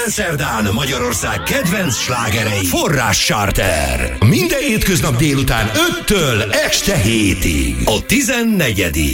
Minden szerdán Magyarország kedvenc slágerei. Forrás Charter. Minden hétköznap délután 5-től este 7-ig. A 14.